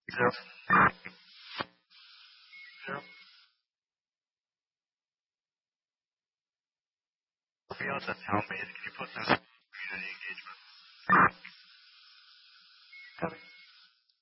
Zero. Zero. Somebody else that's home base, can you put some community